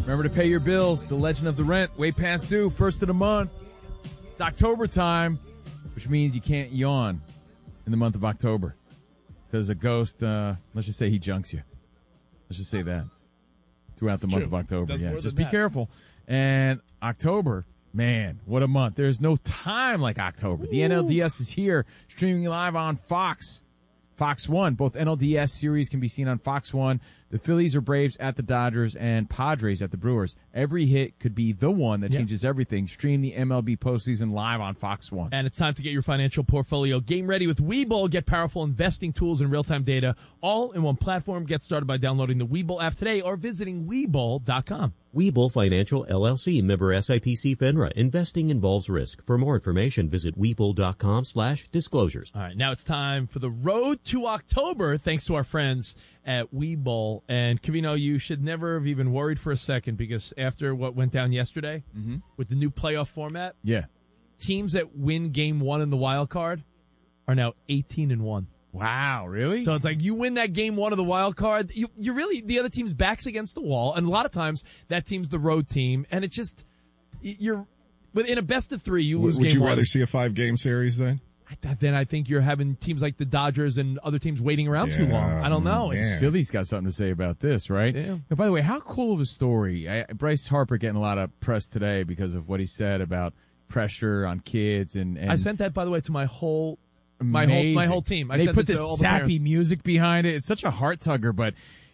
Remember to pay your bills. The Legend of the Rent, way past due, first of the month. It's October time, which means you can't yawn in the month of October. Because a ghost, let's just say he junks you. Let's just say that. Throughout the month of October, yeah. Just be careful. And October, man, what a month. There's no time like October. The NLDS is here, streaming live on Fox 1. Both NLDS series can be seen on Fox 1. The Phillies or Braves at the Dodgers and Padres at the Brewers. Every hit could be the one that changes everything. Stream the MLB postseason live on Fox 1. And it's time to get your financial portfolio game ready with Webull. Get powerful investing tools and real-time data all in one platform. Get started by downloading the Webull app today or visiting Webull.com. Webull Financial, LLC, member SIPC FINRA. Investing involves risk. For more information, visit Webull.com/disclosures. All right, now it's time for the road to October, thanks to our friends at Webull. And, Covino, you should never have even worried for a second because after what went down yesterday with the new playoff format, teams that win game one in the wild card are now 18-1. Wow, really? So it's like you win that game one of the wild card, you really, the other team's back's against the wall, and a lot of times that team's the road team, and it just, you're, in a best of three, you lose game one. Would you rather see a 5-game series then? Then I think you're having teams like the Dodgers and other teams waiting around too long. I don't know. Philly's got something to say about this, right? Yeah. And by the way, how cool of a story. Bryce Harper getting a lot of press today because of what he said about pressure on kids. And I sent that, by the way, to my whole team. They put this sappy music behind it. It's such a heart tugger, but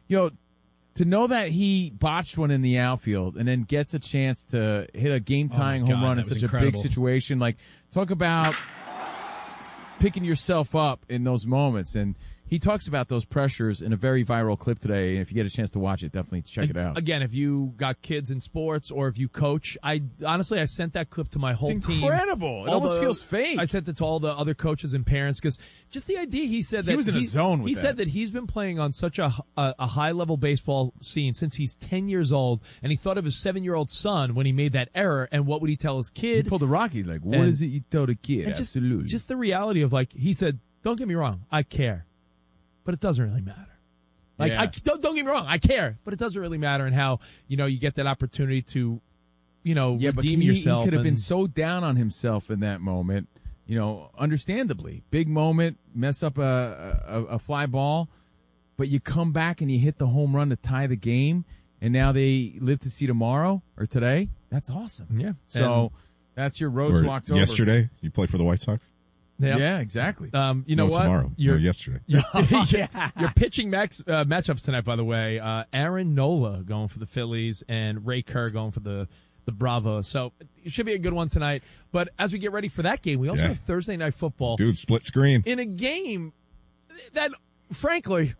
to know that he botched one in the outfield and then gets a chance to hit a game tying home run in such a big situation, like talk about picking yourself up in those moments. And he talks about those pressures in a very viral clip today. And if you get a chance to watch it, definitely check it out. Again, if you got kids in sports or if you coach, I sent that clip to my whole team. It's incredible. It almost feels fake. I sent it to all the other coaches and parents because just the idea, he said that he was in a zone with He said that he's been playing on such a high-level baseball scene since he's 10 years old, and he thought of his 7-year-old son when he made that error, and what would he tell his kid? He pulled the Rockies, like, what is it you tell the kid? Absolutely. Just the reality of, like, he said, don't get me wrong, I care. But it doesn't really matter. Don't get me wrong, I care, but it doesn't really matter. And how you get that opportunity to, redeem yourself. He could have been so down on himself in that moment. Understandably, big moment, mess up a fly ball, but you come back and you hit the home run to tie the game, and now they live to see tomorrow or today. That's awesome. Yeah. So that's your road to October. Yesterday, you play for the White Sox. Yep. Yeah, exactly. You know what? Tomorrow. Yesterday. Your pitching matchups tonight, by the way. Aaron Nola going for the Phillies and Ray Kerr going for the Bravo. So it should be a good one tonight. But as we get ready for that game, we also have Thursday Night Football. Dude, split screen. In a game that, frankly,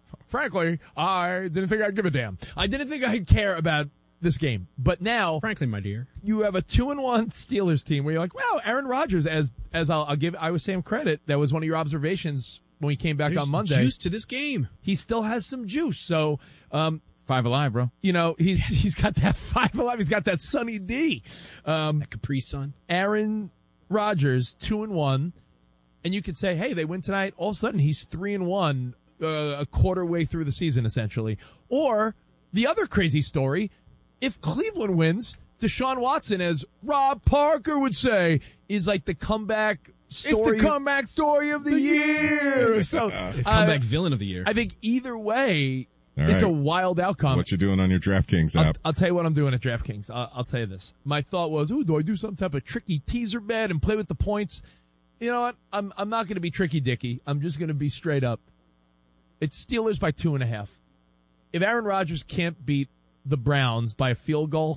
I didn't think I'd give a damn. I didn't think I'd care about this game. But now, frankly, my dear, you have a 2-1 Steelers team where you're like, wow, Aaron Rodgers, as I'll give Iowa Sam credit, that was one of your observations when we came back on Monday. Juice to this game. He still has some juice. So, 5 alive, bro. He's got that 5 alive. He's got that Sunny D. That Capri Sun. Aaron Rodgers, 2-1. And you could say, hey, they win tonight. All of a sudden, he's 3-1, a quarter way through the season, essentially. Or the other crazy story, if Cleveland wins, Deshaun Watson, as Rob Parker would say, is like the comeback story. It's the comeback story of the year. So, comeback villain of the year. I think either way, it's a wild outcome. What you doing on your DraftKings app? I'll tell you what I'm doing at DraftKings. I'll tell you this. My thought was, do I do some type of tricky teaser bet and play with the points? You know what? I'm not going to be tricky dicky. I'm just going to be straight up. It's Steelers by 2.5. If Aaron Rodgers can't beat the Browns by a field goal,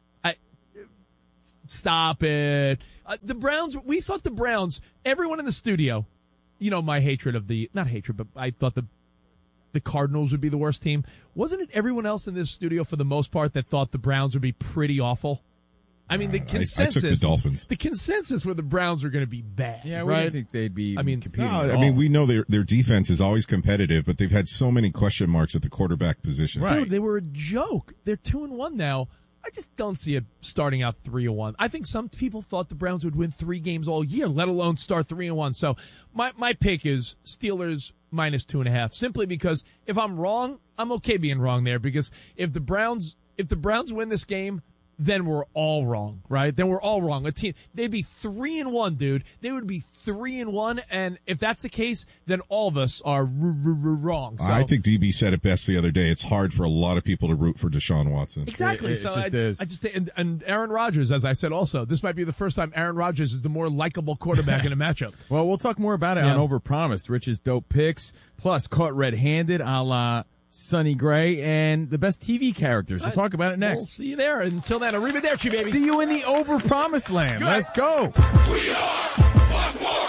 stop it. The Browns, we thought the Browns, everyone in the studio, my hatred of not hatred, but I thought the Cardinals would be the worst team. Wasn't it everyone else in this studio for the most part that thought the Browns would be pretty awful? I mean, the consensus. I took the Dolphins. The consensus were the Browns were going to be bad. Yeah, right? we didn't think they'd be competing. No, we know their defense is always competitive, but they've had so many question marks at the quarterback position. Right. Dude, they were a joke. They're 2-1 now. I just don't see it starting out 3-1. I think some people thought the Browns would win 3 games all year, let alone start 3-1. So my pick is Steelers minus 2.5, simply because if I'm wrong, I'm okay being wrong there, because if the Browns if the Browns win this game, then we're all wrong, right? Then we're all wrong. They'd be 3-1, dude. They would be 3-1, and if that's the case, then all of us are wrong. So, I think DB said it best the other day. It's hard for a lot of people to root for Deshaun Watson. Exactly. It just is. I just and Aaron Rodgers, as I said, also this might be the first time Aaron Rodgers is the more likable quarterback in a matchup. Well, we'll talk more about it on Overpromised. Rich's dope picks, plus caught red-handed, a la Sonny Gray, and the best TV characters. We'll talk about it next. We'll see you there. Until then, arrivederci, baby. See you in the Overpromised land. Good. Let's go. We are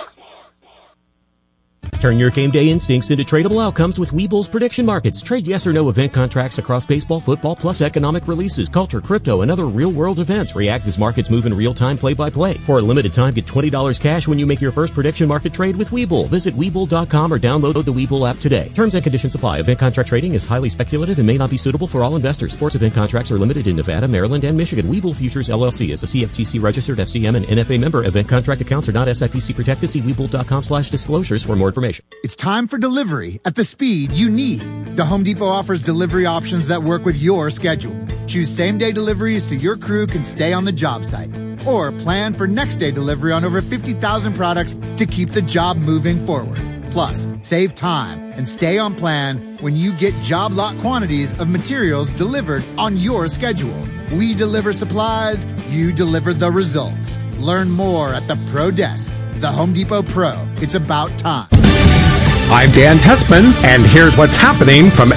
Turn your game day instincts into tradable outcomes with Webull's prediction markets. Trade yes or no event contracts across baseball, football, plus economic releases, culture, crypto, and other real-world events. React as markets move in real time, play-by-play. For a limited time, get $20 cash when you make your first prediction market trade with Webull. Visit Webull.com or download the Webull app today. Terms and conditions apply. Event contract trading is highly speculative and may not be suitable for all investors. Sports event contracts are limited in Nevada, Maryland, and Michigan. Webull Futures LLC is a CFTC registered FCM and NFA member. Event contract accounts are not SIPC protected. See Webull.com/disclosures for more information. It's time for delivery at the speed you need. The Home Depot offers delivery options that work with your schedule. Choose same-day deliveries so your crew can stay on the job site. Or plan for next-day delivery on over 50,000 products to keep the job moving forward. Plus, save time and stay on plan when you get job lot quantities of materials delivered on your schedule. We deliver supplies, you deliver the results. Learn more at the Pro Desk. The Home Depot Pro. It's about time. I'm Dan Tessman, and here's what's happening from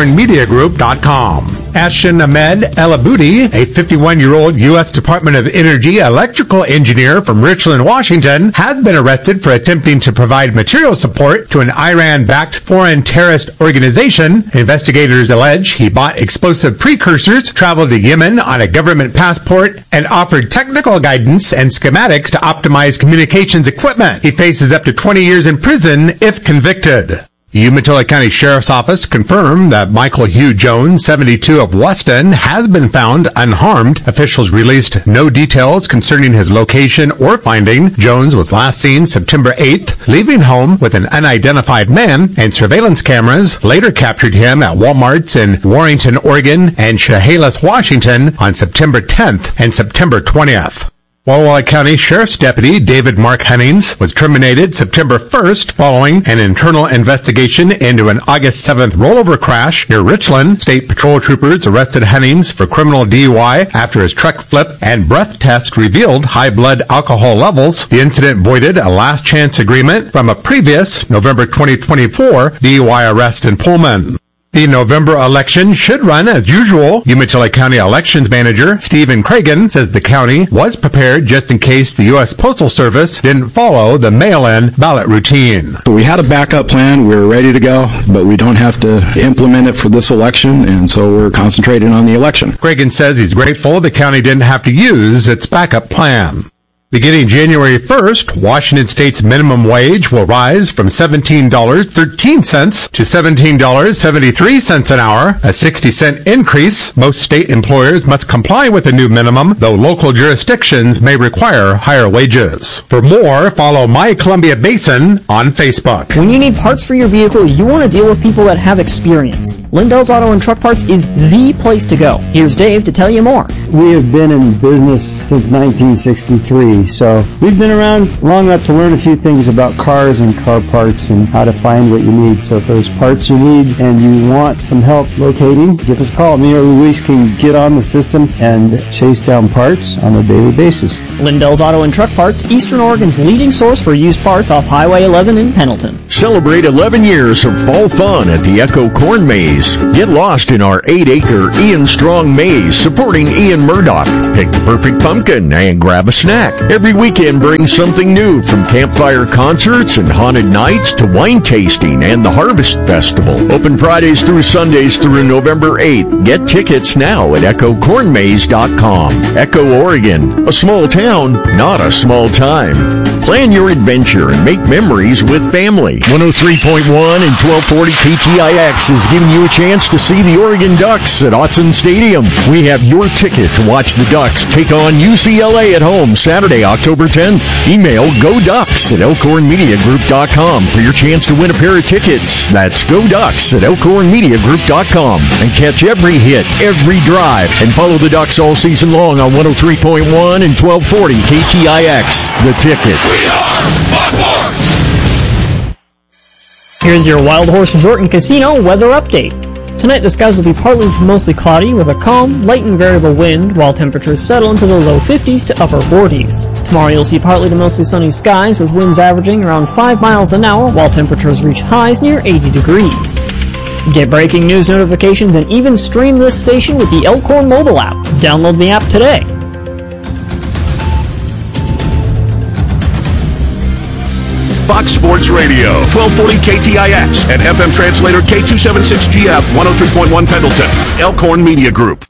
ElkhornMediaGroup.com. Ashton Ahmed El Aboudi, a 51-year-old U.S. Department of Energy electrical engineer from Richland, Washington, has been arrested for attempting to provide material support to an Iran-backed foreign terrorist organization. Investigators allege he bought explosive precursors, traveled to Yemen on a government passport, and offered technical guidance and schematics to optimize communications equipment. He faces up to 20 years in prison if convicted. Umatilla County Sheriff's Office confirmed that Michael Hugh Jones, 72 of Weston, has been found unharmed. Officials released no details concerning his location or finding. Jones was last seen September 8th, leaving home with an unidentified man, and surveillance cameras later captured him at Walmarts in Warrington, Oregon, and Chehalis, Washington on September 10th and September 20th. Walla Walla County Sheriff's Deputy David Mark Hunnings was terminated September 1st following an internal investigation into an August 7th rollover crash near Richland. State Patrol troopers arrested Hunnings for criminal DUI after his truck flip and breath test revealed high blood alcohol levels. The incident voided a last chance agreement from a previous November 2024 DUI arrest in Pullman. The November election should run as usual. Umatilla County Elections Manager Stephen Cragen says the county was prepared just in case the U.S. Postal Service didn't follow the mail-in ballot routine. So we had a backup plan. We were ready to go, but we don't have to implement it for this election, and so we're concentrating on the election. Cragen says he's grateful the county didn't have to use its backup plan. Beginning January 1st, Washington State's minimum wage will rise from $17.13 to $17.73 an hour, a 60-cent increase. Most state employers must comply with the new minimum, though local jurisdictions may require higher wages. For more, follow My Columbia Basin on Facebook. When you need parts for your vehicle, you want to deal with people that have experience. Lindell's Auto and Truck Parts is the place to go. Here's Dave to tell you more. We have been in business since 1963. So we've been around long enough to learn a few things about cars and car parts and how to find what you need. So if there's parts you need and you want some help locating, give us a call. Me or Luis can get on the system and chase down parts on a daily basis. Lindell's Auto and Truck Parts, Eastern Oregon's leading source for used parts off Highway 11 in Pendleton. Celebrate 11 years of fall fun at the Echo Corn Maze. Get lost in our 8-acre Ian Strong Maze supporting Ian Murdoch. Pick the perfect pumpkin and grab a snack. Every weekend brings something new, from campfire concerts and haunted nights to wine tasting and the Harvest Festival. Open Fridays through Sundays through November 8th. Get tickets now at EchoCornMaze.com. Echo, Oregon, a small town, not a small time. Plan your adventure and make memories with family. 103.1 and 1240 KTIX is giving you a chance to see the Oregon Ducks at Autzen Stadium. We have your ticket to watch the Ducks take on UCLA at home Saturday, Sunday, October 10th. Email GoDucks@ElkhornMediaGroup.com for your chance to win a pair of tickets. That's GoDucks@ElkhornMediaGroup.com. And catch every hit, every drive, and follow the Ducks all season long on 103.1 and 1240 KTIX. The Ticket. We are Fox Sports! Here's your Wild Horse Resort and Casino weather update. Tonight the skies will be partly to mostly cloudy with a calm, light and variable wind, while temperatures settle into the low 50s to upper 40s. Tomorrow you'll see partly to mostly sunny skies with winds averaging around 5 miles an hour, while temperatures reach highs near 80 degrees. Get breaking news notifications and even stream this station with the Elkhorn mobile app. Download the app today. Fox Sports Radio, 1240 KTIX, and FM translator K276GF, 103.1 Pendleton, Elkhorn Media Group.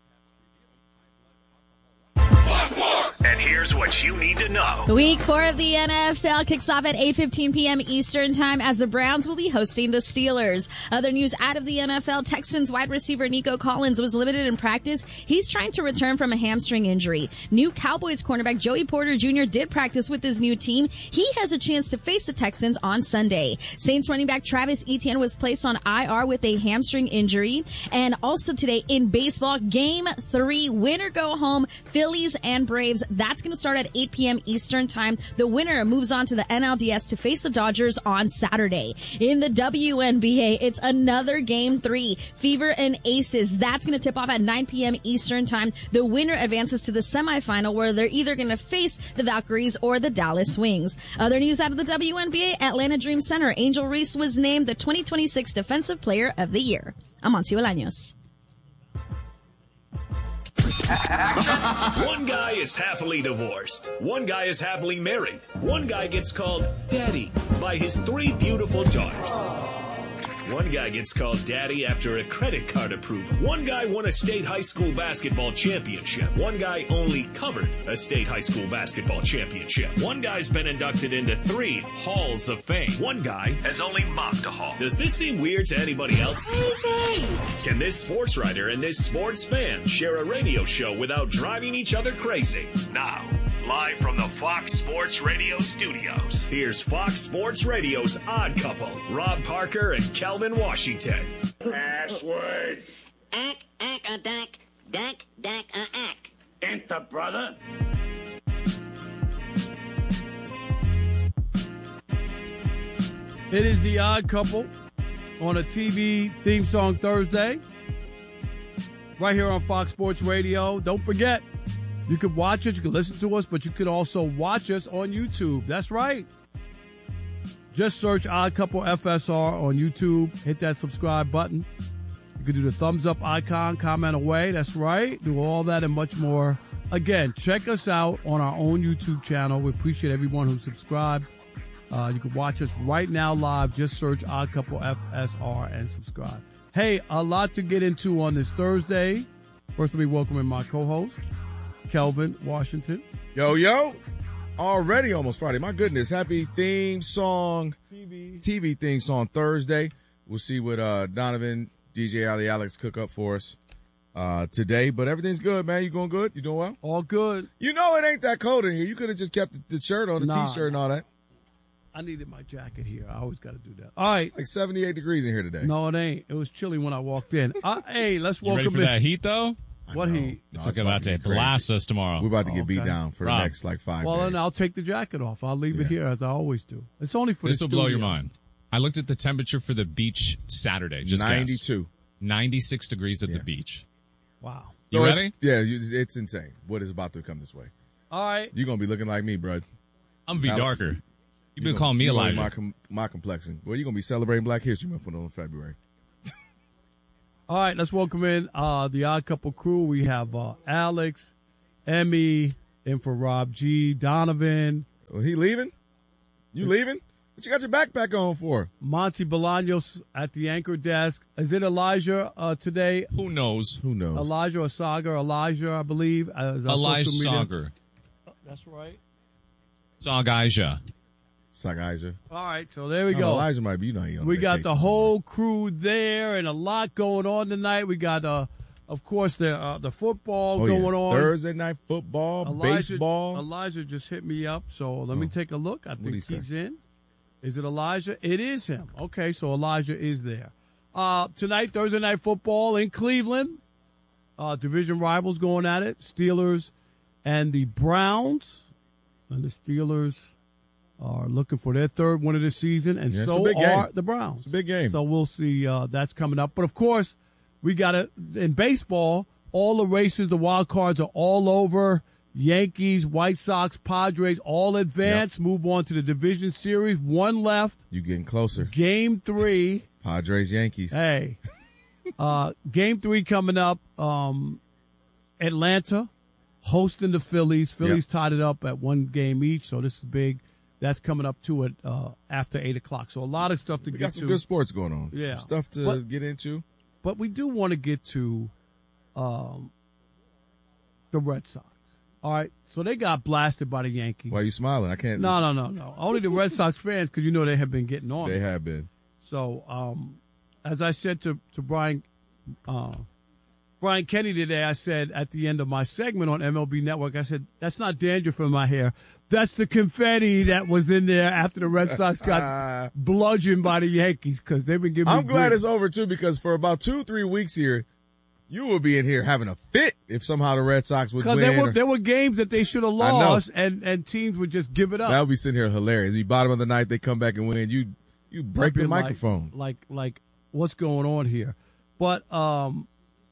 And here's what you need to know. Week 4 of the NFL kicks off at 8:15 p.m. Eastern Time as the Browns will be hosting the Steelers. Other news out of the NFL, Texans wide receiver Nico Collins was limited in practice. He's trying to return from a hamstring injury. New Cowboys cornerback Joey Porter Jr. did practice with his new team. He has a chance to face the Texans on Sunday. Saints running back Travis Etienne was placed on IR with a hamstring injury. And also today in baseball, Game 3, winner go home, Phillies and Braves. That's going to start at 8 p.m. Eastern Time. The winner moves on to the NLDS to face the Dodgers on Saturday. In the WNBA, it's another Game 3, Fever and Aces. That's going to tip off at 9 p.m. Eastern Time. The winner advances to the semifinal where they're either going to face the Valkyries or the Dallas Wings. Other news out of the WNBA, Atlanta Dream Center, Angel Reese was named the 2026 Defensive Player of the Year. Amancio Bolaños. One guy is happily divorced. One guy is happily married. One guy gets called Daddy by his 3 beautiful daughters. One guy gets called Daddy after a credit card approved. One guy won a state high school basketball championship. One guy only covered a state high school basketball championship. One guy's been inducted into 3 halls of fame. One guy has only mocked a hall. Does this seem weird to anybody else? Can this sports writer and this sports fan share a radio show without driving each other crazy? Now, live from the Fox Sports Radio studios, here's Fox Sports Radio's Odd Couple, Rob Parker and Calvin Washington. Password. Dank, ack. Enter, brother. It is the Odd Couple on a TV theme song Thursday, right here on Fox Sports Radio. Don't forget, you can watch us, you can listen to us, but you could also watch us on YouTube. That's right. Just search Odd Couple FSR on YouTube. Hit that subscribe button. You can do the thumbs up icon, comment away. That's right. Do all that and much more. Again, check us out on our own YouTube channel. We appreciate everyone who subscribed. You can watch us right now live. Just search Odd Couple FSR and subscribe. Hey, a lot to get into on this Thursday. First, let me welcome my co-host, Kelvin Washington. Yo. Already almost Friday. My goodness. Happy theme song, TV theme song Thursday. We'll see what Donovan, DJ Ali Alex cook up for us today. But everything's good, man. You going good? You doing well? All good. You know it ain't that cold in here. You could have just kept the shirt on, the T-shirt and all that. I needed my jacket here. I always got to do that. All right. It's like 78 degrees in here today. No, it ain't. It was chilly when I walked in. Hey, let's welcome in. You ready for that heat, though? What heat? It's like about to blast us tomorrow. We're about to get beat down for the next 5 days. Well, then I'll take the jacket off. I'll leave it here as I always do. It's only for this will blow your mind. I looked at the temperature for the beach Saturday. Just 92. Guess. 96 degrees at the beach. Wow. You ready? It's insane what is about to come this way. All right. You're going to be looking like me, bro. I'm going to be darker. You've been calling me Elijah. My complexion. Well, you're going to be celebrating Black History Month in February. All right, let's welcome in the Odd Couple crew. We have Alex, Emmy, in for Rob G, Donovan. Well, he leaving? You leaving? What you got your backpack on for? Monty Bolaños at the anchor desk. Is it Elijah today? Who knows? Elijah or Sagar? Elijah, I believe. Elijah Sagar. That's right. Sagaija. All right, so there we go. Elijah might be, we got the whole crew there and a lot going on tonight. We got a Of course, the football Oh, going yeah. on. Thursday night football, baseball. Elijah just hit me up, so let me take a look. I think he he's in. Is it Elijah? It is him. Okay, so Elijah is there. Tonight, Thursday night football in Cleveland. Division rivals going at it. Steelers and the Browns. And the Steelers are looking for their third win of the season, and so are the Browns. It's a big game. So we'll see. That's coming up. But, of course, we got to – in baseball, all the races, the wild cards are all over. Yankees, White Sox, Padres, all advanced. Yep. Move on to the division series. One left. You getting closer. Game 3. Padres, Yankees. Hey. Game 3 coming up. Atlanta hosting the Phillies. Phillies tied it up at 1 game each, so this is big. That's coming up to it after 8 o'clock. So a lot of stuff to get to. We got some good sports going on. Yeah. Some stuff to get into. But we do want to get to the Red Sox. All right, so they got blasted by the Yankees. Why are you smiling? I can't. No. Only the Red Sox fans, because you know they have been getting on. They have been. So, as I said to Brian Kenny today, I said at the end of my segment on MLB Network, I said, that's not dandruff in my hair. That's the confetti that was in there after the Red Sox got bludgeoned by the Yankees, because they've been giving me I'm glad grief. it's over, too, because for about 2-3 weeks here, you will be in here having a fit if somehow the Red Sox would win. Because there were games that they should have lost, and teams would just give it up. That would be sitting here hilarious. The bottom of the night, they come back and win. You break the microphone. Like what's going on here? But the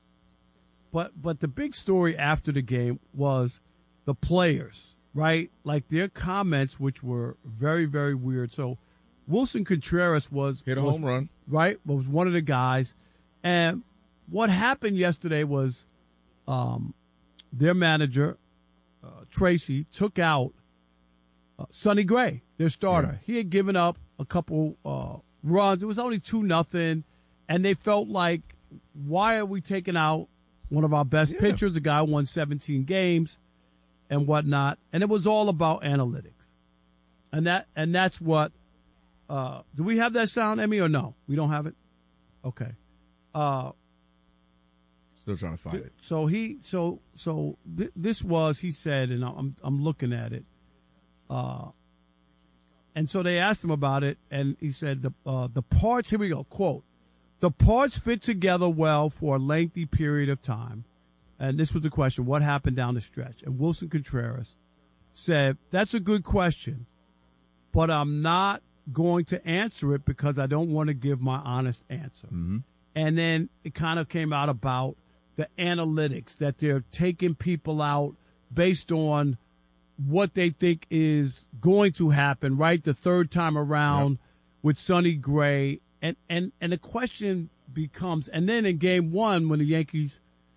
big story after the game was the players, right? Like their comments, which were very, very weird. So Wilson Contreras hit a home run, right? Was one of the guys, and what happened yesterday was their manager, Tracy, took out Sonny Gray, their starter. Yeah. He had given up a couple runs. It was only 2-0, and they felt like, why are we taking out one of our best pitchers? The guy won 17 games and whatnot. And it was all about analytics. And that's what do we have that sound, Emmy, or no? We don't have it? Okay. Still trying to find it. So this was, he said, and I'm looking at it. And so they asked him about it, and he said the parts. Here we go. Quote: "The parts fit together well for a lengthy period of time." And this was the question: what happened down the stretch? And Wilson Contreras said, "That's a good question, but I'm not going to answer it because I don't want to give my honest answer." Mm-hmm. And then it kind of came out about the analytics, that they're taking people out based on what they think is going to happen, right? The third time around with Sonny Gray. And the question becomes, and then in game 1, when the Yankees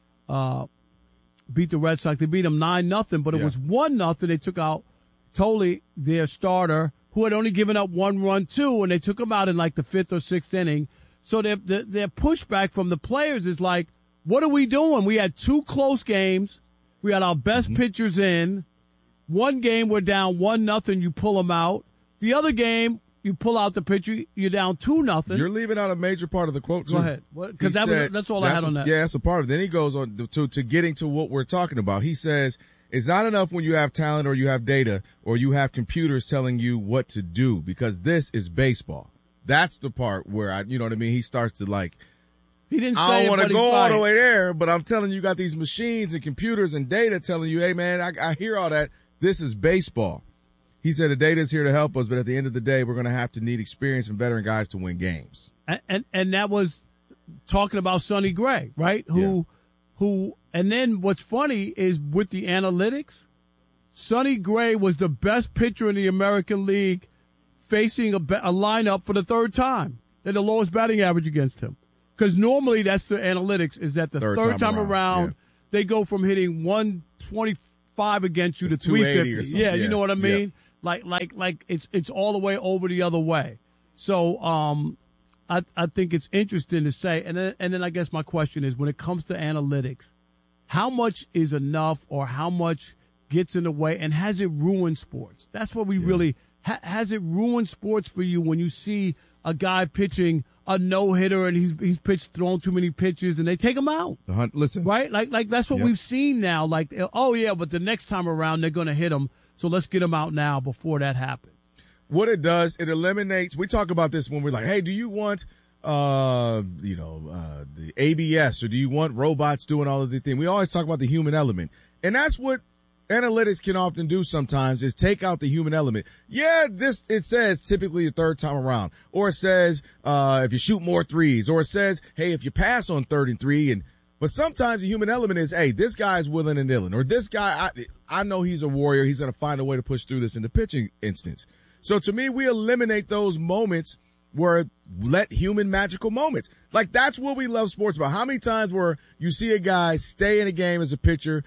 beat the Red Sox, they beat them 9-0, but it was 1-0. They took out totally their starter, who had only given up 1 run too, and they took him out in like the 5th or 6th inning. So their pushback from the players is like, what are we doing? We had 2 close games. We had our best pitchers in. 1 game, we're down 1-0. You pull them out. The other game, you pull out the pitcher. You're down 2-0. You're leaving out a major part of the quote, too. Go ahead. Because that's all I had on that. Yeah, that's a part of it. Then he goes on to getting to what we're talking about. He says, it's not enough when you have talent or you have data or you have computers telling you what to do, because this is baseball. That's the part where you know what I mean? He starts to like, he didn't say I don't want to go all the way there, but I'm telling you, got these machines and computers and data telling you, hey, man, I hear all that. This is baseball. He said the data is here to help us, but at the end of the day, we're going to have to need experience and veteran guys to win games. And that was talking about Sonny Gray, right? Who, and then what's funny is with the analytics, Sonny Gray was the best pitcher in the American League facing a lineup for the 3rd time. They're the lowest batting average against him. Because normally that's the analytics, is that the third time around they go from hitting 125 against you to 350. Or something. Yeah, you know what I mean? Yeah. Like it's all the way over the other way. So I think it's interesting to say. And then I guess my question is, when it comes to analytics, how much is enough, or how much gets in the way, and has it ruined sports? That's what we really has it ruined sports for you when you see a guy pitching a no-hitter and he's thrown too many pitches and they take him out. Listen. Right? Like that's what we've seen now. Like, oh yeah, but the next time around they're going to hit him. So let's get him out now before that happens. What it does, it eliminates, we talk about this when we're like, hey, do you want, the ABS or do you want robots doing all of the things? We always talk about the human element. And that's what analytics can often do sometimes is take out the human element. Yeah, it says typically the third time around, or it says, if you shoot more threes, or it says, hey, if you pass on 3rd and 3, but sometimes the human element is, hey, this guy's willing and dealing, or this guy, I know he's a warrior. He's going to find a way to push through this in the pitching instance. So to me, we eliminate those moments where let human magical moments. Like that's what we love sports about. How many times where you see a guy stay in a game as a pitcher,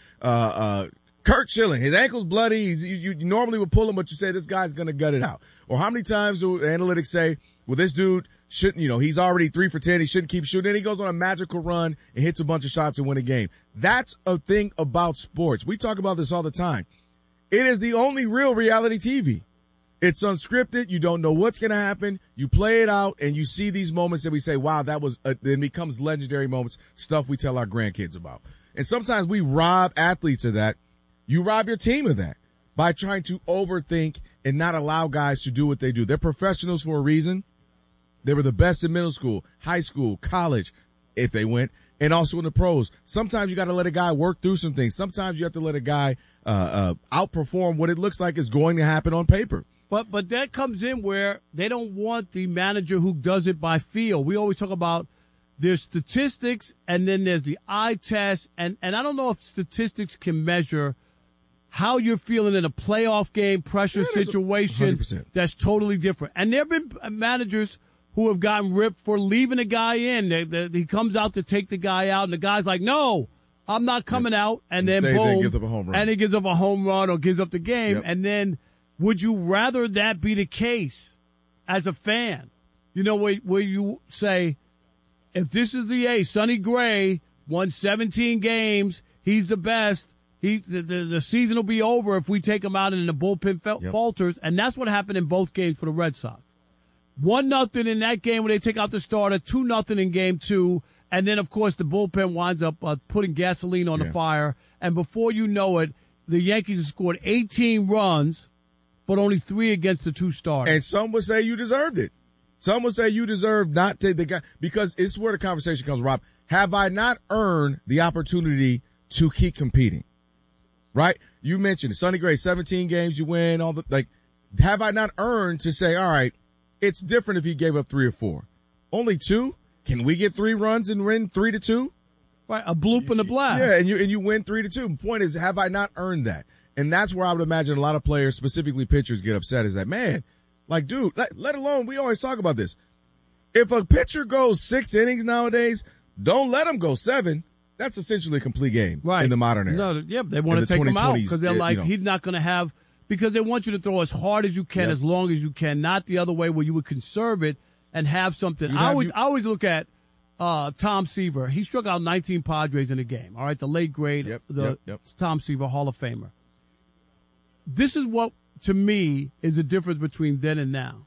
Kurt Schilling, his ankle's bloody. You normally would pull him, but you say this guy's going to gut it out. Or how many times do analytics say, well, this dude shouldn't, he's already 3 for 10. He shouldn't keep shooting. Then he goes on a magical run and hits a bunch of shots and win a game. That's a thing about sports. We talk about this all the time. It is the only real reality TV. It's unscripted. You don't know what's going to happen. You play it out and you see these moments that we say, wow, that was, it becomes legendary moments, stuff we tell our grandkids about. And sometimes we rob athletes of that. You rob your team of that by trying to overthink and not allow guys to do what they do. They're professionals for a reason. They were the best in middle school, high school, college, if they went, and also in the pros. Sometimes you got to let a guy work through some things. Sometimes you have to let a guy outperform what it looks like is going to happen on paper. But that comes in where they don't want the manager who does it by feel. We always talk about there's statistics and then there's the eye test. And I don't know if statistics can measure how you're feeling in a playoff game, pressure situation. 100%. That's totally different. And there have been managers who have gotten ripped for leaving a guy in. He comes out to take the guy out and the guy's like, no, I'm not coming out. And then boom. And gives up a home run. And he gives up a home run or gives up the game. Yep. And then would you rather that be the case as a fan? Where you say, if this is the ace, Sonny Gray won 17 games, he's the best. The season will be over if we take him out and the bullpen falters. And that's what happened in both games for the Red Sox. 1-0 in that game where they take out the starter, 2-0 in game 2. And then, of course, the bullpen winds up putting gasoline on the fire. And before you know it, the Yankees have scored 18 runs, but only 3 against the 2 starters. And some would say you deserved it. Some would say you deserved not to the guy, because it's where the conversation comes, Rob. Have I not earned the opportunity to keep competing? Right? You mentioned Sonny Gray, 17 games, you win, have I not earned to say, all right, it's different if he gave up 3 or 4. Only 2? Can we get 3 runs and win 3-2? Right, a bloop and a blast. Yeah, and you win 3-2. Point is, have I not earned that? And that's where I would imagine a lot of players, specifically pitchers, get upset is that, man, dude, let alone, we always talk about this. If a pitcher goes 6 innings nowadays, don't let him go 7. That's essentially a complete game in the modern era. No, yeah, they want to take him out because they're like, he's not going to have, because they want you to throw as hard as you can, as long as you can, not the other way where you would conserve it and have something. I always look at Tom Seaver. He struck out 19 Padres in a game. All right, the late great, Tom Seaver, Hall of Famer. This is what, to me, is the difference between then and now.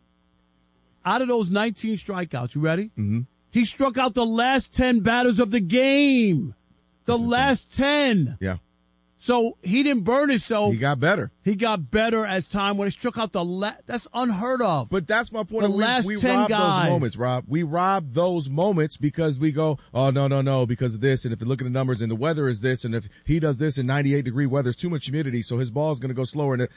Out of those 19 strikeouts, you ready? Mm-hmm. He struck out the last 10 batters of the game. The last 10. Yeah. So he didn't burn himself. He got better. He got better as time when he struck out the last. That's unheard of. But that's my point. The last we 10 rob guys. those moments, Rob. We rob those moments because we go, oh, no, because of this. And if you look at the numbers and the weather is this, and if he does this in 98-degree weather, it's too much humidity, so his ball is going to go slower. And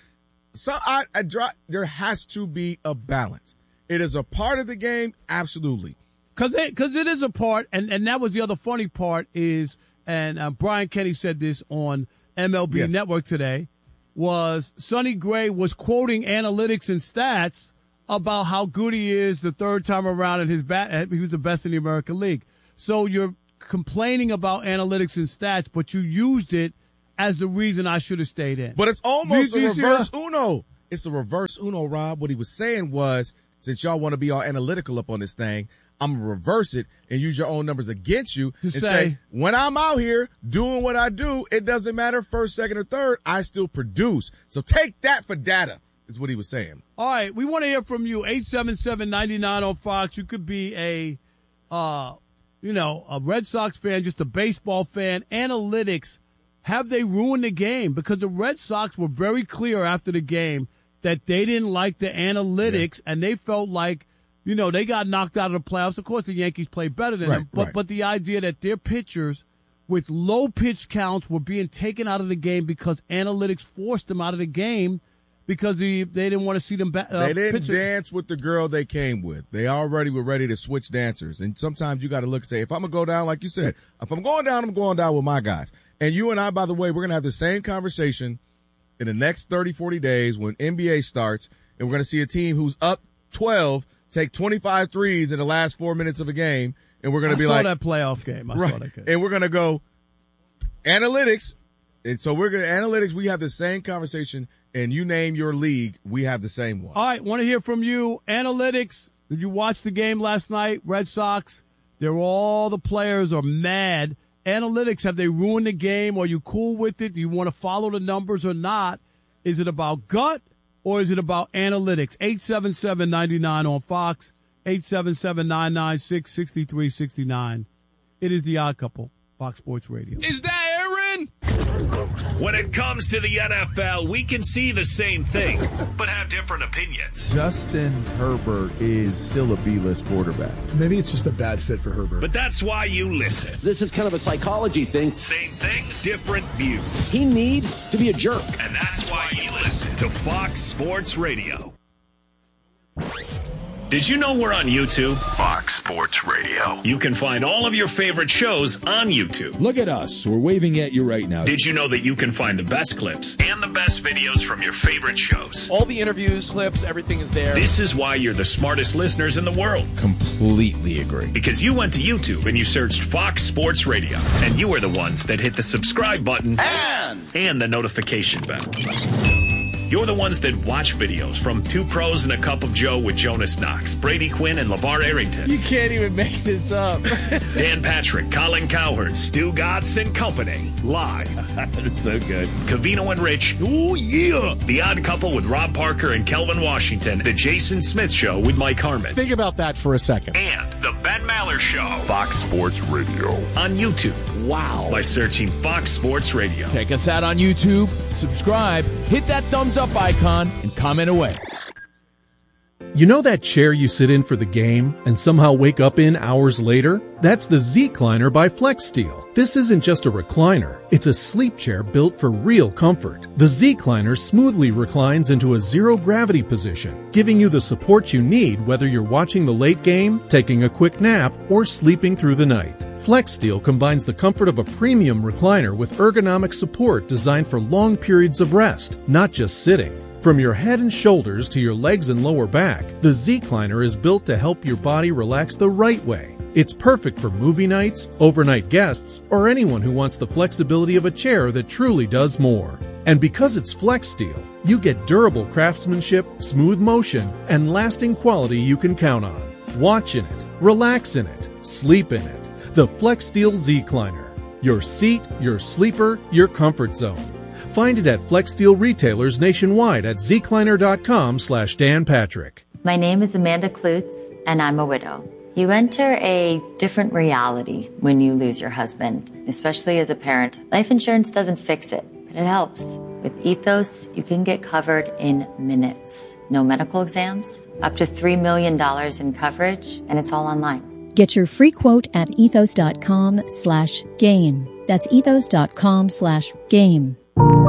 there has to be a balance. It is a part of the game, absolutely. Because it is a part, and that was the other funny part is, and Brian Kenny said this on MLB Network today, was Sonny Gray was quoting analytics and stats about how good he is the third time around in his bat. He was the best in the American League. So you're complaining about analytics and stats, but you used it as the reason I should have stayed in. But it's almost a reverse Uno. It's a reverse Uno, Rob. What he was saying was, since y'all want to be all analytical up on this thing, I'm going to reverse it and use your own numbers against you and say, when I'm out here doing what I do, it doesn't matter first, second, or third, I still produce. So take that for data. is what he was saying. All right, we want to hear from you. 877-99 on Fox. You could be a Red Sox fan, just a baseball fan. Analytics, have they ruined the game? Because the Red Sox were very clear after the game that they didn't like the analytics, and they felt like, they got knocked out of the playoffs. Of course, the Yankees played better than them, but the idea that their pitchers with low pitch counts were being taken out of the game because analytics forced them out of the game because they didn't want to see them back. They didn't dance with the girl they came with. They already were ready to switch dancers. And sometimes you got to look and say, if I'm going to go down, like you said, if I'm going down, I'm going down with my guys. And you and I, by the way, we're going to have the same conversation in the next 30, 40 days when NBA starts, and we're going to see a team who's up 12 take 25 threes in the last 4 minutes of a game. And we're going to be like, I saw that playoff game. I saw that game. And we're going to go analytics. And so analytics, we have the same conversation. And you name your league, we have the same one. All right, want to hear from you. Analytics, did you watch the game last night? Red Sox, all the players are mad. Analytics, have they ruined the game? Are you cool with it? Do you want to follow the numbers or not? Is it about gut or is it about analytics? 877-99 on Fox, 877-996-6369. It is The Odd Couple, Fox Sports Radio. Is that Aaron? When it comes to the NFL, we can see the same thing, but have different opinions. Justin Herbert is still a B-list quarterback. Maybe it's just a bad fit for Herbert. But that's why you listen. This is kind of a psychology thing. Same things, different views. He needs to be a jerk. And that's why you listen to Fox Sports Radio. Did you know we're on YouTube? Fox Sports Radio. You can find all of your favorite shows on YouTube. Look at us. We're waving at you right now. Did you know that you can find the best clips and the best videos from your favorite shows? All the interviews, clips, everything is there. This is why you're the smartest listeners in the world. Completely agree. Because you went to YouTube and you searched Fox Sports Radio. And you are the ones that hit the subscribe button and the notification bell. You're the ones that watch videos from Two Pros and a Cup of Joe with Jonas Knox, Brady Quinn, and LeVar Arrington. You can't even make this up. Dan Patrick, Colin Cowherd, Stu Gatz and Company. Live. That's so good. Covino and Rich. Oh, yeah. The Odd Couple with Rob Parker and Kelvin Washington. The Jason Smith Show with Mike Harmon. Think about that for a second. And The Ben Maller Show. Fox Sports Radio. On YouTube. Wow. By searching Fox Sports Radio. Check us out on YouTube. Subscribe. Hit that thumbs up icon and comment away. You know that chair you sit in for the game and somehow wake up in hours later? That's the Z-Cliner by FlexSteel. This isn't just a recliner. It's a sleep chair built for real comfort. The Z-Cliner smoothly reclines into a zero-gravity position, giving you the support you need whether you're watching the late game, taking a quick nap, or sleeping through the night. FlexSteel combines the comfort of a premium recliner with ergonomic support designed for long periods of rest, not just sitting. From your head and shoulders to your legs and lower back, the Z-Cliner is built to help your body relax the right way. It's perfect for movie nights, overnight guests, or anyone who wants the flexibility of a chair that truly does more. And because it's FlexSteel, you get durable craftsmanship, smooth motion, and lasting quality you can count on. Watch in it, relax in it, sleep in it. The FlexSteel Z-Cliner. Your seat, your sleeper, your comfort zone. Find it at FlexSteel retailers nationwide at zcliner.com/Dan Patrick. My name is Amanda Klutz, and I'm a widow. You enter a different reality when you lose your husband, especially as a parent. Life insurance doesn't fix it, but it helps. With Ethos, you can get covered in minutes. No medical exams, up to $3 million in coverage, and it's all online. Get your free quote at ethos.com/game. That's ethos.com/game.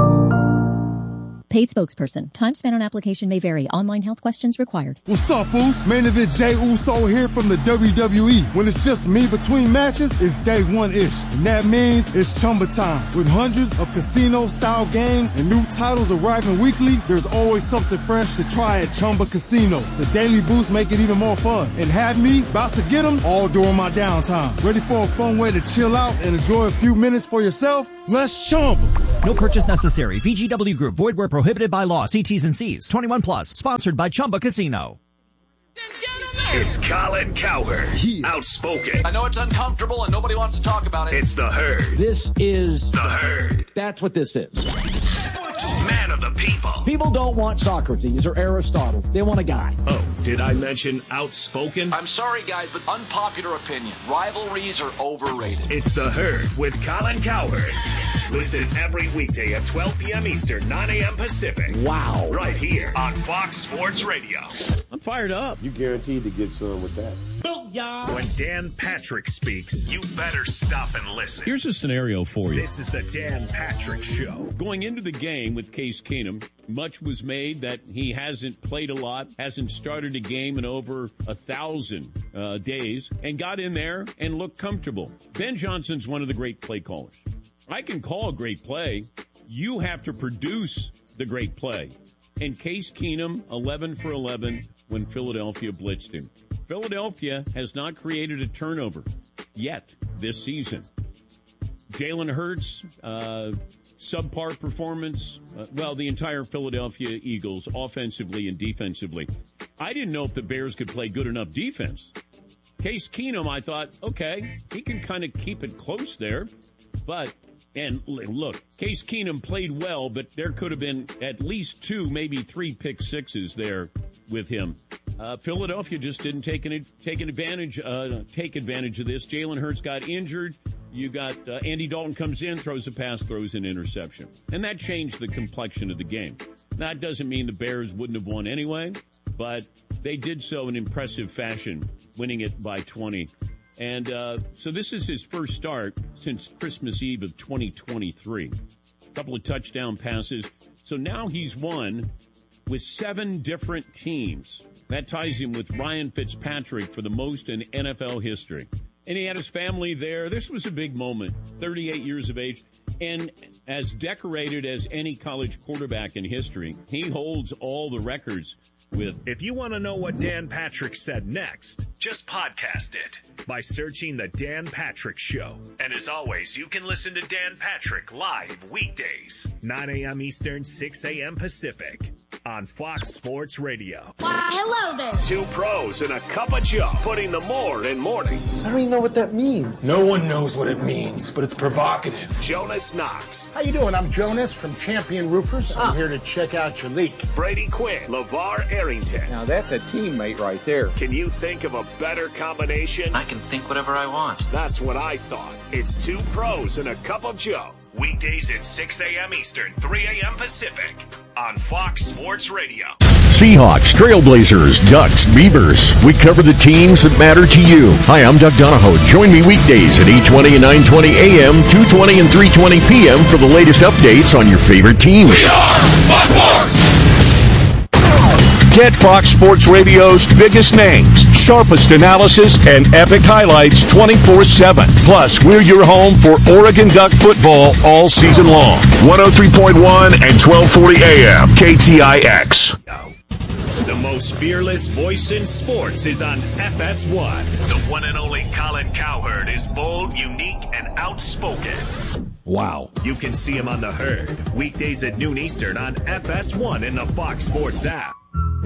Paid spokesperson. Time spent on application may vary. Online health questions required. What's up, Foos? Main event Jey Uso here from the WWE. When it's just me between matches, it's day one-ish. And that means it's Chumba time. With hundreds of casino-style games and new titles arriving weekly, there's always something fresh to try at Chumba Casino. The daily boosts make it even more fun. And have me about to get them all during my downtime. Ready for a fun way to chill out and enjoy a few minutes for yourself? Let's Chumba. No purchase necessary. VGW Group. Void where prohibited by law. See T's and C's. 21 plus. Sponsored by Chumba Casino. It's Colin Cowherd. Outspoken. I know it's uncomfortable and nobody wants to talk about it. It's the Herd. This is the Herd. That's what this is. Man of the people. People don't want Socrates or Aristotle. They want a guy. Oh, did I mention outspoken? I'm sorry, guys, but unpopular opinion. Rivalries are overrated. It's The Herd with Colin Cowherd. Listen every weekday at 12 p.m. Eastern, 9 a.m. Pacific. Wow. Right here on Fox Sports Radio. I'm fired up. You guaranteed to get some with that. When Dan Patrick speaks, you better stop and listen. Here's a scenario for you. This is the Dan Patrick Show. Going into the game with Case Keenum, much was made that he hasn't played a lot, hasn't started a game in over 1,000 days, and got in there and looked comfortable. Ben Johnson's one of the great play callers. I can call a great play. You have to produce the great play. And Case Keenum, 11 for 11 when Philadelphia blitzed him. Philadelphia has not created a turnover yet this season. Jalen Hurts, subpar performance. The entire Philadelphia Eagles, offensively and defensively. I didn't know if the Bears could play good enough defense. Case Keenum, I thought, okay, he can kind of keep it close there. And look, Case Keenum played well, but there could have been at least 2, maybe 3 pick sixes there with him. Philadelphia just didn't take advantage of this. Jalen Hurts got injured. You got Andy Dalton comes in, throws a pass, throws an interception. And that changed the complexion of the game. That doesn't mean the Bears wouldn't have won anyway, but they did so in impressive fashion, winning it by 20. And so this is his first start since Christmas Eve of 2023. A couple of touchdown passes. So now he's won with 7 different teams. That ties him with Ryan Fitzpatrick for the most in NFL history. And he had his family there. This was a big moment, 38 years of age. And as decorated as any college quarterback in history, he holds all the records with. If you want to know what Dan Patrick said next, just podcast it by searching The Dan Patrick Show. And as always, you can listen to Dan Patrick live weekdays, 9 a.m. Eastern, 6 a.m. Pacific on Fox Sports Radio. Hello there. 2 pros and a cup of Joe, putting the more in mornings. I don't even know what that means. No one knows what it means, but it's provocative. Jonas Knox. How you doing? I'm Jonas from Champion Roofers. I'm here to check out your leak. Brady Quinn. LeVar Arrington. Now that's a teammate right there. Can you think of a better combination? I can think whatever I want. That's what I thought. It's 2 pros and a cup of Joe. Weekdays at 6 a.m. Eastern, 3 a.m. Pacific on Fox Sports Radio. Seahawks, Trailblazers, Ducks, Beavers. We cover the teams that matter to you. Hi, I'm Doug Donahoe. Join me weekdays at 8:20 and 9:20 a.m., 2:20 and 3:20 p.m. for the latest updates on your favorite teams. We are Fox Sports! Get Fox Sports Radio's biggest names, sharpest analysis, and epic highlights 24/7. Plus, we're your home for Oregon Duck football all season long. 103.1 and 1240 AM, KTIX. The most fearless voice in sports is on FS1. The one and only Colin Cowherd is bold, unique, and outspoken. Wow. You can see him on The Herd, weekdays at noon Eastern on FS1 in the Fox Sports app.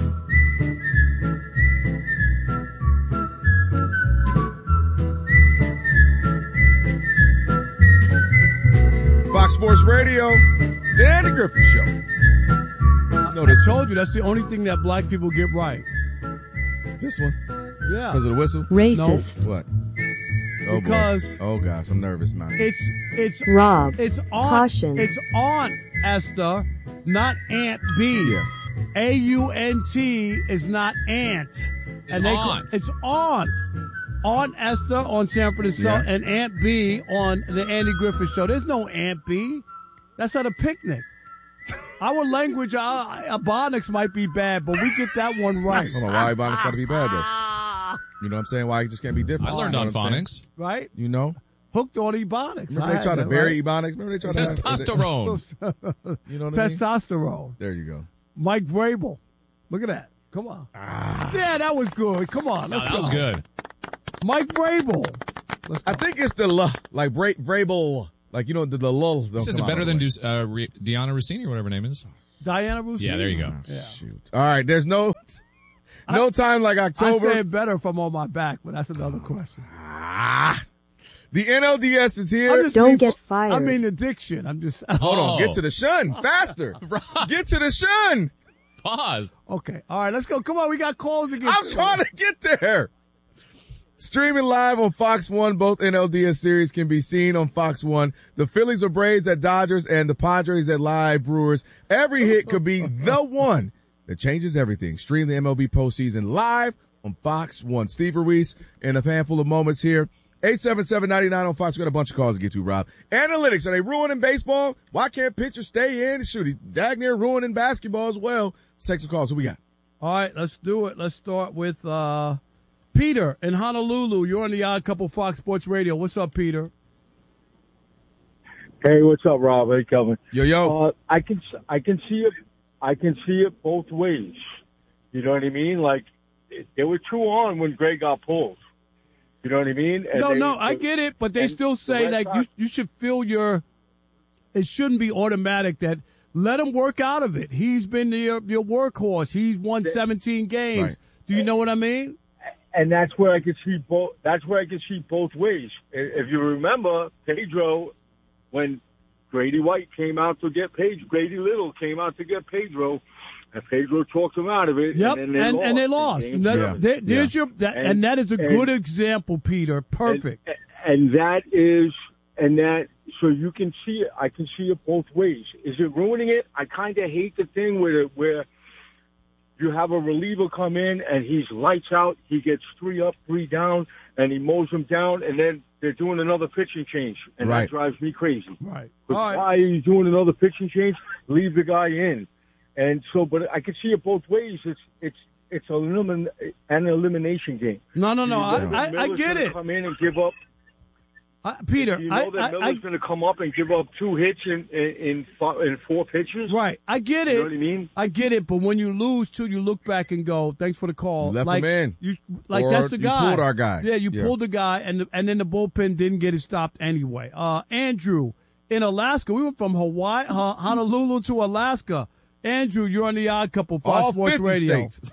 Fox Sports Radio, the Andy Griffith Show. I told you that's the only thing that black people get right. This one? Yeah. Because of the whistle? Racist. No. What? Oh, Because boy. Oh gosh, I'm nervous now. It's Rob. It's on. Caution. It's Aunt Esther, not Aunt B. Yeah. AUNT is not Aunt. It's Aunt. It's Aunt. Aunt Esther on Sanford and Son, and Aunt B on the Andy Griffith Show. There's no Aunt B. That's at a picnic. Our language, Ebonics might be bad, but we get that one right. I don't know why Ebonics got to be bad, though. You know what I'm saying? Why it just can't be different? I learned on phonics. Right? You know? Hooked on Ebonics. Remember they tried to bury Ebonics? Remember they tried Testosterone. You know what I mean? Testosterone. There you go. Mike Vrabel. Look at that. Come on. Yeah, that was good. Come on. Let's That go. was good. Mike Vrabel. I think it's the like Vrabel. Like, you know, the lull. This is better than Deanna Rossini or whatever her name is. Diana Rossini. Yeah, there you go. Yeah. Shoot. All right, there's no time like October. I say it better if I'm on my back, but that's another question. The NLDS is here. Don't get fired. I mean addiction. I'm just. Hold on. Get to the shun. Faster. Get to the shun. Pause. Okay. All right, let's go. Come on. We got calls again. I'm trying to get there. Streaming live on Fox 1, both NLDS series can be seen on Fox 1. The Phillies or Braves at Dodgers and the Padres at Live Brewers. Every hit could be the one that changes everything. Stream the MLB postseason live on Fox 1. Steve Ruiz in a handful of moments here. 877-99 on Fox. We got a bunch of calls to get to, Rob. Analytics, are they ruining baseball? Why can't pitchers stay in? Shoot, he's dag near ruining basketball as well. Let's take some calls. What we got? All right, let's do it. Let's start with Peter in Honolulu. You're on the Odd Couple Fox Sports Radio. What's up, Peter? Hey, what's up, Rob? Hey, Kelvin. Yo. I can see it. I can see it both ways. You know what I mean? Like, there were two on when Gray got pulled. You know what I mean? And I get it, but they still say that you should feel it shouldn't be automatic that let him work out of it. He's been your workhorse. He's won 17 games. Right. Do you know what I mean? And that's where I can see both. That's where I can see both ways. If you remember, Pedro, when Grady White came out to get Grady Little came out to get Pedro, and Pedro talked him out of it. Yep, and they lost. And that is a good example, Peter. Perfect. So you can see it. I can see it both ways. Is it ruining it? I kind of hate the thing where you have a reliever come in and he's lights out. He gets 3 up, 3 down, and he mows them down, and then they're doing another pitching change, and that drives me crazy. Right. Why are you doing another pitching change? Leave the guy in. And so, but I can see it both ways. It's an elimination game. No. I get it. Come in and give up. Peter, you know that Miller's going to come up and give up 2 hits in 4 pitches. Right, I get it. You know what I mean? I get it, but when you lose too, you look back and go, "Thanks for the call." Left him in. That's the guy. You pulled our guy. Yeah, you pulled the guy, and then the bullpen didn't get it stopped anyway. Andrew in Alaska. We went from Honolulu to Alaska. Andrew, you're on the Odd Couple, Fox Sports Radio. States.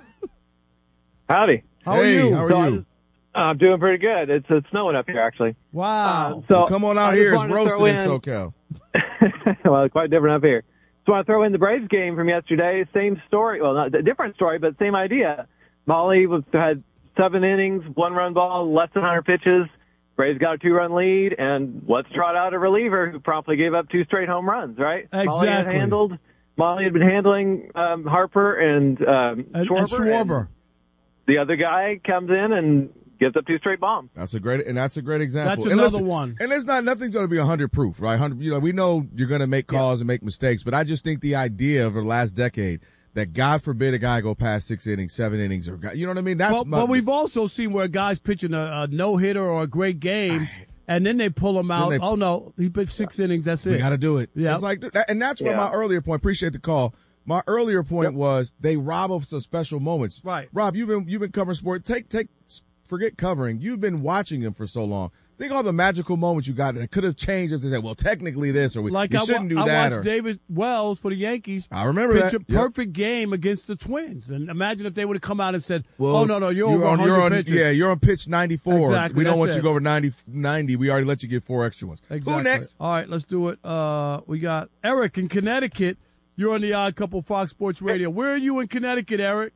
Howdy. How are you? How are you? I'm doing pretty good. It's snowing up here, actually. Wow. So come on out here. It's roasted in SoCal. Well, it's quite different up here. So I throw in the Braves game from yesterday. Same story. Well, not a different story, but same idea. Molly had 7 innings, 1-run ball, less than 100 pitches. Braves got a 2-run lead, and let's trot out a reliever who promptly gave up 2 straight home runs, right? Exactly. Molly had been handling Harper and Schwarber. And the other guy comes in and gives up 2 straight bombs. That's a great example. That's another one. And nothing's going to be 100 proof, right? 100. We know you're going to make calls and make mistakes, but I just think the idea over the last decade that God forbid a guy go past 6 innings, 7 innings, or you know what I mean. But we've also seen where guys pitching a no hitter or a great game. And then they pull him out. Oh, no, he pitched 6 innings. That's it. We got to do it. Yeah. It's like, and that's where my earlier point, appreciate the call. My earlier point was they rob us of special moments. Right. Rob, you've been covering sport. Forget covering. You've been watching them for so long. Think all the magical moments you got that could have changed if they said, well, technically this, or we shouldn't do that. I watched David Wells for the Yankees. I remember pitch that. a perfect game against the Twins. And imagine if they would have come out and said, well, no, you're over 100 pitches. Yeah, you're on pitch 94. Exactly, we don't want you to go over 90. We already let you get 4 extra ones. Exactly. Who next? All right, let's do it. We got Eric in Connecticut. You're on the Odd Couple Fox Sports Radio. Where are you in Connecticut, Eric?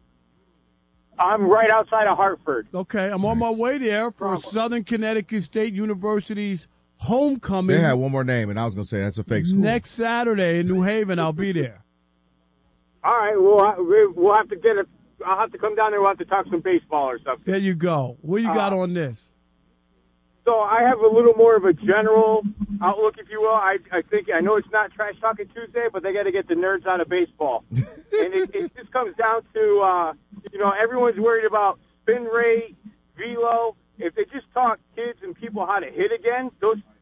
I'm right outside of Hartford. Okay, I'm on my way there for Southern Connecticut State University's homecoming. They had one more name, and I was going to say that's a fake school. Next Saturday in New Haven, I'll be there. All right, we'll have to get it. I'll have to come down there. We'll have to talk some baseball or something. There you go. What you got on this? So I have a little more of a general outlook, if you will. I know it's not Trash Talking Tuesday, but they got to get the nerds out of baseball. And it just comes down to, everyone's worried about spin rate, velo. If they just taught kids and people how to hit again,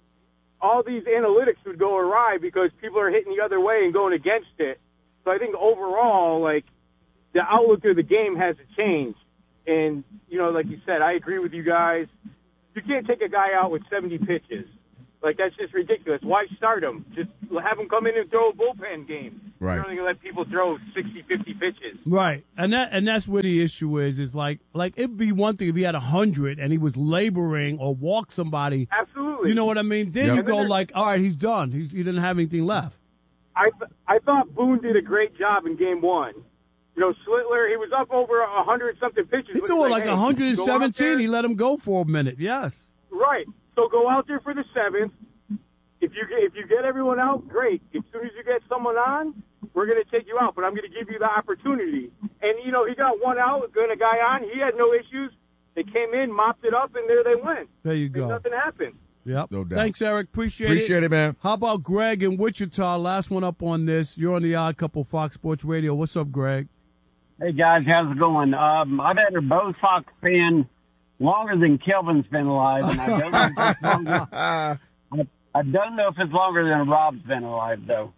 all these analytics would go awry because people are hitting the other way and going against it. So I think overall, the outlook of the game hasn't changed. And, like you said, I agree with you guys. You can't take a guy out with 70 pitches. That's just ridiculous. Why start him? Just have him come in and throw a bullpen game. Right. You're only going to let people throw 60, 50 pitches. Right, and that's where the issue is like it'd be one thing if he had 100 and he was laboring or walked somebody. Absolutely. You know what I mean? Then you go like, all right, he's done. He didn't have anything left. I thought Boone did a great job in game one. You know, Schlittler, he was up over 100-something pitches. He threw like 117. He let him go for a minute. Yes. Right. So go out there for the seventh. If you get everyone out, great. As soon as you get someone on, we're going to take you out. But I'm going to give you the opportunity. And, you know, he got one out, got a guy on. He had no issues. They came in, mopped it up, and there they went. There you go. And nothing happened. Yep. No doubt. Thanks, Eric. Appreciate it, man. How about Greg in Wichita? Last one up on this. You're on the Odd Couple Fox Sports Radio. What's up, Greg? Hey, guys. How's it going? I've had a Bo Sox fan longer than Kelvin's been alive, and I don't know if it's longer than Rob's been alive, though.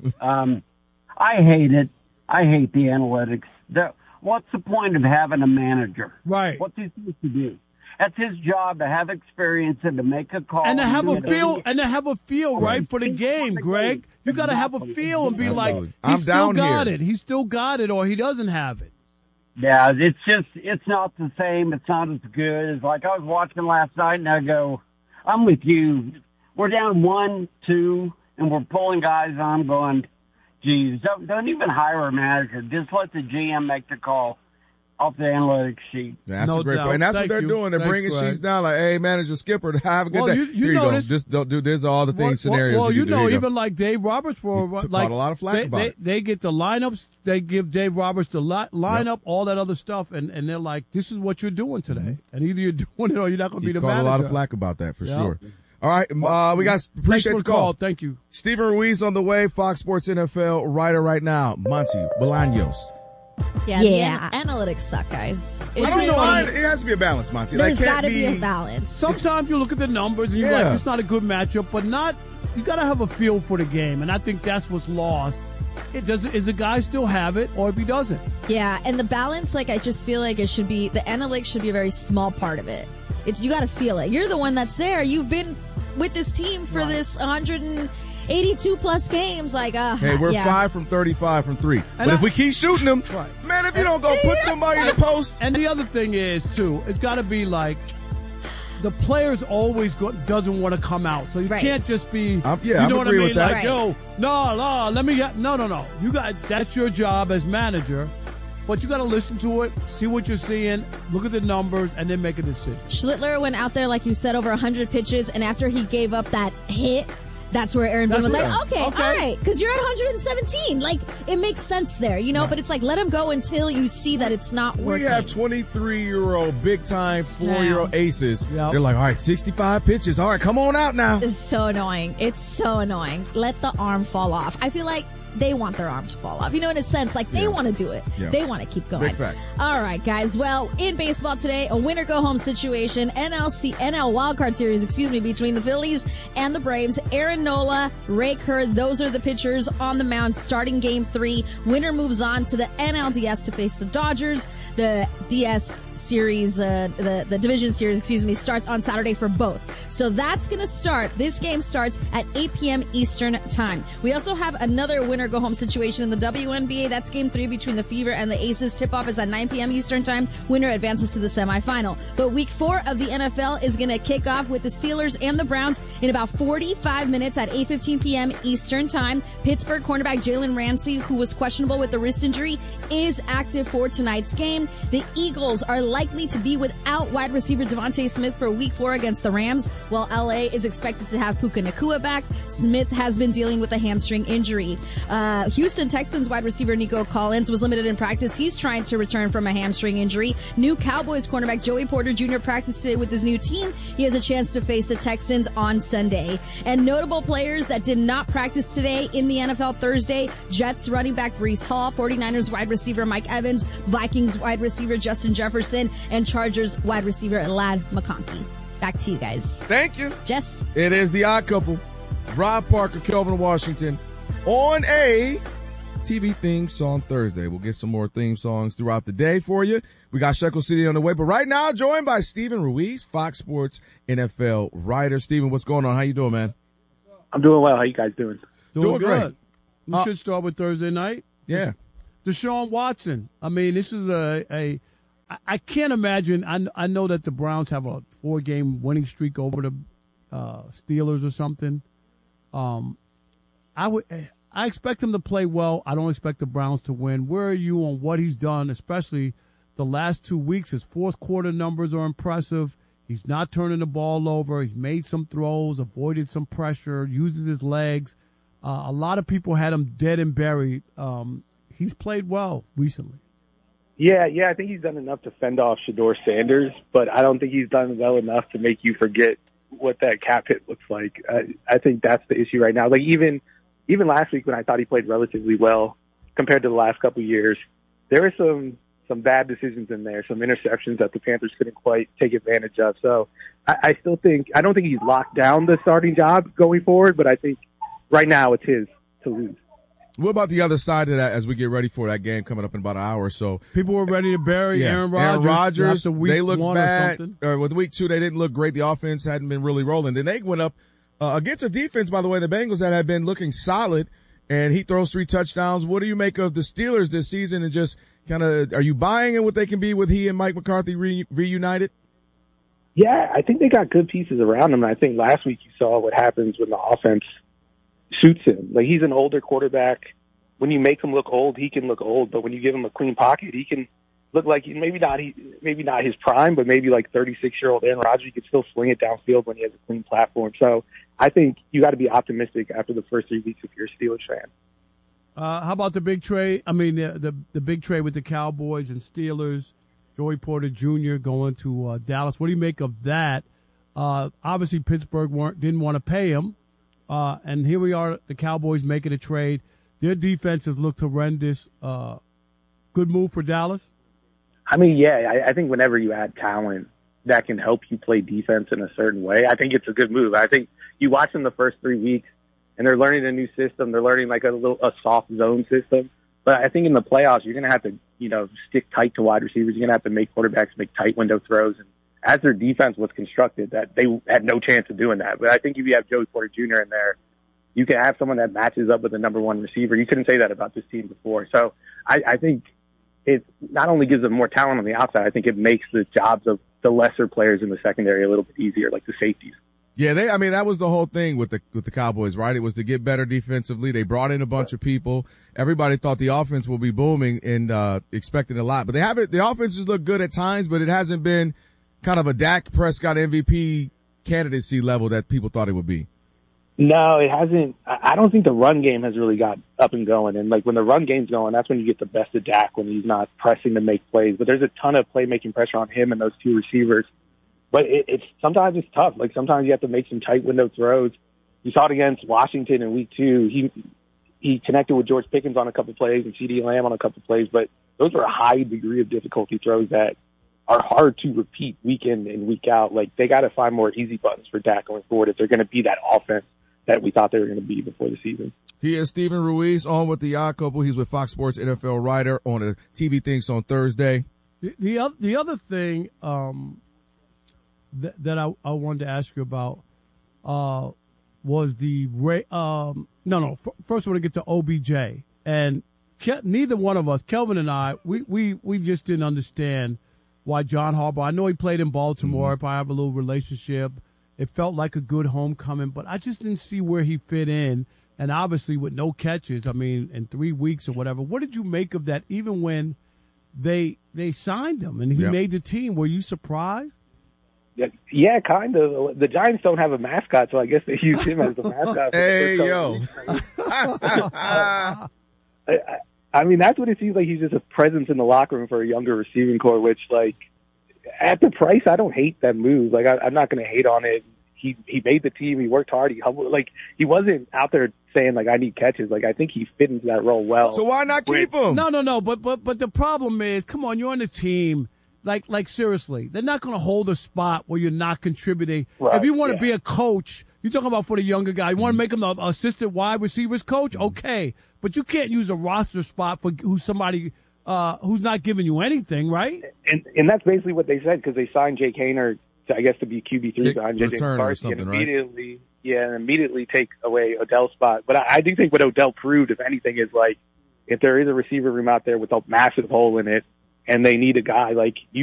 I hate it. I hate the analytics. What's the point of having a manager? Right. What's he supposed to do? That's his job, to have experience and to make a call. And to have a feel, right, for the game, Greg. You got to have a feel and be like, he still got it. He still got it, or he doesn't have it. Yeah, it's not the same. It's not as good. It's like I was watching last night, and I go, I'm with you. We're down 1-2, and we're pulling guys on, going, geez, don't even hire a manager. Just let the GM make the call off the analytics sheet. That's a great point. And that's what they're doing. They're bringing sheets down like, hey, manager, skipper, have a good day. Here you go. Just don't do this. All the things, scenarios. Well, you know, even like Dave Roberts caught a lot of flack about it. They get the lineups. They give Dave Roberts the lineup, all that other stuff, and they're like, this is what you're doing today. Mm-hmm. And either you're doing it or you're not going to be the manager. Caught a lot of flack about that for sure. All right, we got appreciate the call. Thank you. Steven Ruiz on the way, Fox Sports NFL writer right now, Monty Bolaños. Yeah. The analytics suck, guys. I don't know why. It has to be a balance, Monty. There's got to be a balance. Sometimes you look at the numbers and you're like, it's not a good matchup, but you got to have a feel for the game, and I think that's what's lost. Is the guy still have it, or if he doesn't? Yeah, and the balance, I just feel like it should be, the analytics should be a very small part of it. You got to feel it. You're the one that's there. You've been with this team for this 182 plus games. Hey, we're 5 from 35 from 3. But if we keep shooting them, man, if you don't go put somebody in the post. And the other thing is, too, it's got to be like, the players always doesn't want to come out. So you can't just be, you know what I mean? Like, yo, let me get, no. That's your job as manager. But you got to listen to it, see what you're seeing, look at the numbers, and then make a decision. Schlittler went out there, like you said, over 100 pitches, and after he gave up that hit, that's where Aaron Boone was like, okay, all right, because you're at 117. It makes sense there, you know? But it's like, let him go until you see that it's not working. We have 23-year-old, big-time, 4-year-old aces. Yep. They're like, all right, 65 pitches. All right, come on out now. It's so annoying. Let the arm fall off. I feel like they want their arm to fall off. You know, in a sense, they want to do it. Yeah. They want to keep going. Big facts. All right, guys. Well, in baseball today, a winner-go-home situation, NL wildcard series, between the Phillies and the Braves. Aaron Nola, Ray Kerr, those are the pitchers on the mound starting Game 3. Winner moves on to the NLDS to face the Dodgers. The DS series, the division series, starts on Saturday for both. So that's going to start. This game starts at 8 p.m. Eastern time. We also have another winner-go-home situation in the WNBA. That's Game 3 between the Fever and the Aces. Tip-off is at 9 p.m. Eastern time. Winner advances to the semifinal. But Week 4 of the NFL is going to kick off with the Steelers and the Browns in about 45 minutes at 8:15 p.m. Eastern time. Pittsburgh cornerback Jalen Ramsey, who was questionable with the wrist injury, is active for tonight's game. The Eagles are likely to be without wide receiver Devontae Smith for Week 4 against the Rams, while LA is expected to have Puka Nacua back. Smith has been dealing with a hamstring injury. Houston Texans wide receiver Nico Collins was limited in practice. He's trying to return from a hamstring injury. New Cowboys cornerback Joey Porter Jr. practiced today with his new team. He has a chance to face the Texans on Sunday. And notable players that did not practice today in the NFL Thursday: Jets running back Breece Hall, 49ers wide receiver Mike Evans, Vikings wide receiver Justin Jefferson, and Chargers wide receiver Ladd McConkey. Back to you guys. Thank you. Jess. It is the Odd Couple. Rob Parker, Kelvin Washington on a TV theme song Thursday. We'll get some more theme songs throughout the day for you. We got Shekel City on the way, but right now joined by Steven Ruiz, Fox Sports NFL writer. Steven, what's going on? How you doing, man? I'm doing well. How you guys doing? Doing great. We should start with Thursday night. Yeah. Deshaun Watson. I mean, this is I can't imagine. I know that the Browns have a 4-game winning streak over the Steelers or something. I expect him to play well. I don't expect the Browns to win. Where are you on what he's done, especially the last 2 weeks? His fourth quarter numbers are impressive. He's not turning the ball over. He's made some throws, avoided some pressure, uses his legs. A lot of people had him dead and buried. He's played well recently. Yeah, I think he's done enough to fend off Shedeur Sanders, but I don't think he's done well enough to make you forget what that cap hit looks like. I think that's the issue right now. Like even last week when I thought he played relatively well compared to the last couple of years, there were some bad decisions in there, some interceptions that the Panthers couldn't quite take advantage of. So I don't think he's locked down the starting job going forward, but I think right now it's his to lose. What about the other side of that as we get ready for that game coming up in about an hour or so? People were ready to bury Aaron Rodgers. They looked bad. With week 2, they didn't look great. The offense hadn't been really rolling. Then they went up against a defense, by the way, the Bengals that had been looking solid, and he throws 3 touchdowns. What do you make of the Steelers this season, and just kind of are you buying in what they can be with he and Mike McCarthy reunited? Yeah, I think they got good pieces around him. And I think last week you saw what happens when the offense suits him. Like, he's an older quarterback. When you make him look old, he can look old. But when you give him a clean pocket, he can look like maybe not his prime, but maybe like 36-year-old Aaron Rodgers. He can still sling it downfield when he has a clean platform. So I think you got to be optimistic after the first 3 weeks if you're a Steelers fan. How about the big trade? I mean, the big trade with the Cowboys and Steelers. Joey Porter Jr. going to Dallas. What do you make of that? Obviously, Pittsburgh didn't want to pay him. And here we are, the Cowboys making a trade. Their defense has looked horrendous. Good move for Dallas? I mean, yeah, I think whenever you add talent that can help you play defense in a certain way, I think it's a good move. I think you watch them the first 3 weeks, and they're learning a new system. They're learning like a soft zone system. But I think in the playoffs, you're going to have to, stick tight to wide receivers. You're going to have to make quarterbacks make tight window throws. And as their defense was constructed, that they had no chance of doing that. But I think if you have Joey Porter Jr. in there, you can have someone that matches up with the number one receiver. You couldn't say that about this team before. So I think it not only gives them more talent on the outside, I think it makes the jobs of the lesser players in the secondary a little bit easier, like the safeties. Yeah, that was the whole thing with the Cowboys, right? It was to get better defensively. They brought in a bunch of people. Everybody thought the offense would be booming and expected a lot. But the offenses look good at times, but it hasn't been kind of a Dak Prescott MVP candidacy level that people thought it would be. No, it hasn't. I don't think the run game has really got up and going. And like when the run game's going, that's when you get the best of Dak, when he's not pressing to make plays. But there's a ton of playmaking pressure on him and those two receivers. But sometimes it's tough. Like sometimes you have to make some tight window throws. You saw it against Washington in week 2. He connected with George Pickens on a couple plays and CeeDee Lamb on a couple plays, but those are a high degree of difficulty throws that are hard to repeat week in and week out. Like they got to find more easy buttons for Dak going forward if they're going to be that offense that we thought they were going to be before the season. He is Steven Ruiz on with the Odd Couple. He's with Fox Sports NFL writer on the TV Things on Thursday. The other thing that I wanted to ask you about was the first I want to get to OBJ, and neither one of us, Kelvin and I, we just didn't understand why John Harbaugh. I know he played in Baltimore. If I have a little relationship, it felt like a good homecoming, but I just didn't see where he fit in. And obviously, with no catches, I mean, in 3 weeks or whatever. What did you make of that? Even when they signed him and he made the team, were you surprised? Yeah, kind of. The Giants don't have a mascot, so I guess they use him as the mascot. Hey, yo. I mean, that's what it seems like. He's just a presence in the locker room for a younger receiving core, which, like, at the price, I don't hate that move. Like, I'm not going to hate on it. He made the team. He worked hard. He wasn't out there saying, like, I need catches. Like, I think he fit into that role well. So why not keep him? No. But the problem is, come on, you're on the team. Like seriously, they're not going to hold a spot where you're not contributing. Right, if you want to be a coach, you're talking about for the younger guy. You want to make him the assistant wide receivers coach, okay? But you can't use a roster spot for somebody who's not giving you anything, right? And that's basically what they said, because they signed Jake Haener I guess to be QB3 behind J.J. McCarthy and immediately take away Odell's spot. But I do think what Odell proved, if anything, is like if there is a receiver room out there with a massive hole in it, and they need a guy like you